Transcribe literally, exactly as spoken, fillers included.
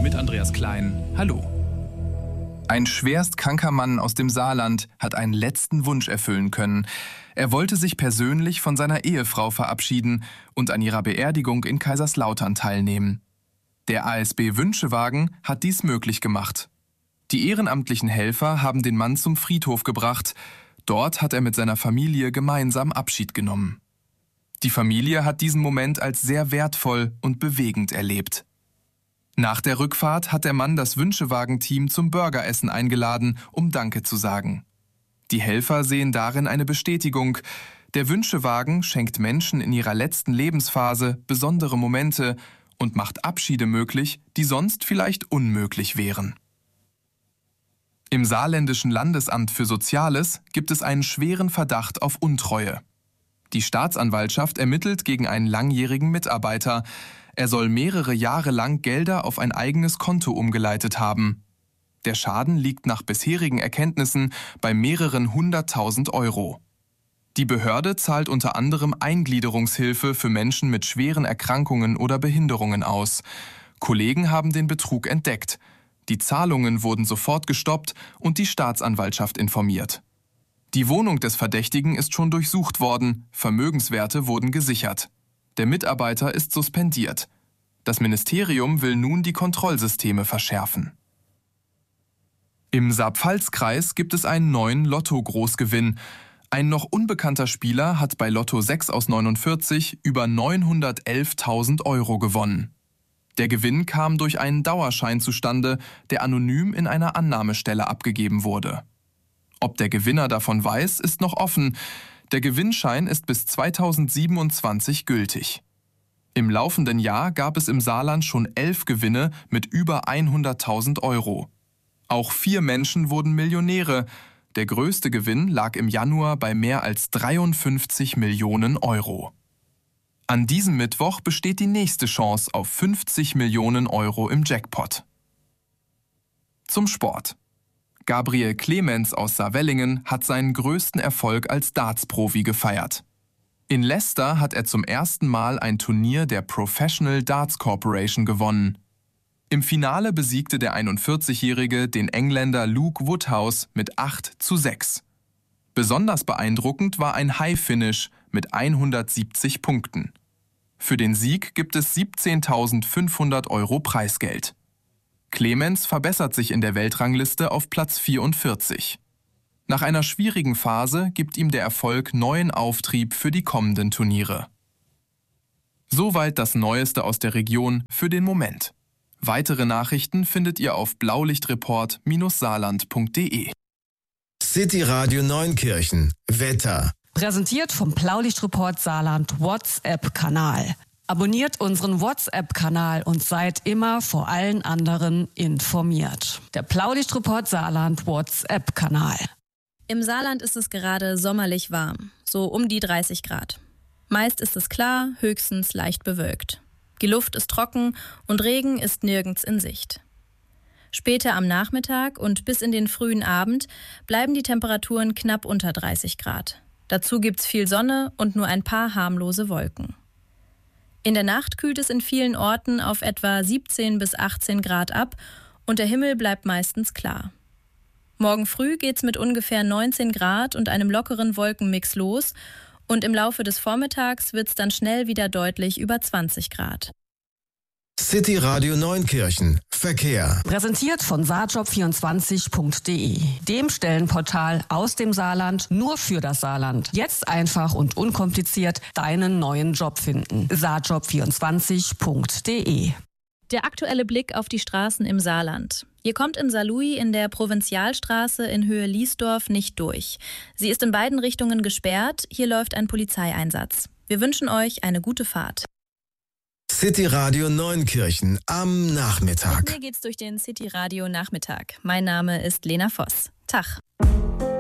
mit Andreas Klein. Hallo. Ein schwerst kranker Mann aus dem Saarland hat einen letzten Wunsch erfüllen können. Er wollte sich persönlich von seiner Ehefrau verabschieden und an ihrer Beerdigung in Kaiserslautern teilnehmen. Der A S B Wünschewagen hat dies möglich gemacht. Die ehrenamtlichen Helfer haben den Mann zum Friedhof gebracht. Dort hat er mit seiner Familie gemeinsam Abschied genommen. Die Familie hat diesen Moment als sehr wertvoll und bewegend erlebt. Nach der Rückfahrt hat der Mann das Wünschewagen-Team zum Burgeressen eingeladen, um Danke zu sagen. Die Helfer sehen darin eine Bestätigung. Der Wünschewagen schenkt Menschen in ihrer letzten Lebensphase besondere Momente und macht Abschiede möglich, die sonst vielleicht unmöglich wären. Im Saarländischen Landesamt für Soziales gibt es einen schweren Verdacht auf Untreue. Die Staatsanwaltschaft ermittelt gegen einen langjährigen Mitarbeiter. Er soll mehrere Jahre lang Gelder auf ein eigenes Konto umgeleitet haben. Der Schaden liegt nach bisherigen Erkenntnissen bei mehreren hunderttausend Euro. Die Behörde zahlt unter anderem Eingliederungshilfe für Menschen mit schweren Erkrankungen oder Behinderungen aus. Kollegen haben den Betrug entdeckt. Die Zahlungen wurden sofort gestoppt und die Staatsanwaltschaft informiert. Die Wohnung des Verdächtigen ist schon durchsucht worden, Vermögenswerte wurden gesichert. Der Mitarbeiter ist suspendiert. Das Ministerium will nun die Kontrollsysteme verschärfen. Im Saar-Pfalz-Kreis gibt es einen neuen Lotto-Großgewinn. Ein noch unbekannter Spieler hat bei Lotto sechs aus neunundvierzig über neunhundertelftausend Euro gewonnen. Der Gewinn kam durch einen Dauerschein zustande, der anonym in einer Annahmestelle abgegeben wurde. Ob der Gewinner davon weiß, ist noch offen. Der Gewinnschein ist bis zweitausendsiebenundzwanzig gültig. Im laufenden Jahr gab es im Saarland schon elf Gewinne mit über hunderttausend Euro. Auch vier Menschen wurden Millionäre. Der größte Gewinn lag im Januar bei mehr als dreiundfünfzig Millionen Euro. An diesem Mittwoch besteht die nächste Chance auf fünfzig Millionen Euro im Jackpot. Zum Sport. Gabriel Clemens aus Saarwellingen hat seinen größten Erfolg als Darts-Profi gefeiert. In Leicester hat er zum ersten Mal ein Turnier der Professional Darts Corporation gewonnen. Im Finale besiegte der einundvierzigjährige den Engländer Luke Woodhouse mit acht zu sechs. Besonders beeindruckend war ein High-Finish mit hundertsiebzig Punkten. Für den Sieg gibt es siebzehntausendfünfhundert Euro Preisgeld. Clemens verbessert sich in der Weltrangliste auf Platz vierundvierzig. Nach einer schwierigen Phase gibt ihm der Erfolg neuen Auftrieb für die kommenden Turniere. Soweit das Neueste aus der Region für den Moment. Weitere Nachrichten findet ihr auf blaulichtreport Bindestrich saarland Punkt de. City Radio Neunkirchen. Wetter. Präsentiert vom Blaulichtreport Saarland WhatsApp-Kanal. Abonniert unseren WhatsApp-Kanal und seid immer vor allen anderen informiert. Der Blaulichtreport Saarland WhatsApp-Kanal. Im Saarland ist es gerade sommerlich warm, so um die dreißig Grad. Meist ist es klar, höchstens leicht bewölkt. Die Luft ist trocken und Regen ist nirgends in Sicht. Später am Nachmittag und bis in den frühen Abend bleiben die Temperaturen knapp unter dreißig Grad. Dazu gibt's viel Sonne und nur ein paar harmlose Wolken. In der Nacht kühlt es in vielen Orten auf etwa siebzehn bis achtzehn Grad ab und der Himmel bleibt meistens klar. Morgen früh geht's mit ungefähr neunzehn Grad und einem lockeren Wolkenmix los und im Laufe des Vormittags wird's dann schnell wieder deutlich über zwanzig Grad. City Radio Neunkirchen. Verkehr. Präsentiert von saarjob vierundzwanzig Punkt de, dem Stellenportal aus dem Saarland nur für das Saarland. Jetzt einfach und unkompliziert deinen neuen Job finden. saarjob vierundzwanzig Punkt de. Der aktuelle Blick auf die Straßen im Saarland. Ihr kommt in Saarlouis in der Provinzialstraße in Höhe Liesdorf nicht durch. Sie ist in beiden Richtungen gesperrt. Hier läuft ein Polizeieinsatz. Wir wünschen euch eine gute Fahrt. City Radio Neunkirchen am Nachmittag. Hier geht's durch den City Radio Nachmittag. Mein Name ist Lena Voss. Tag.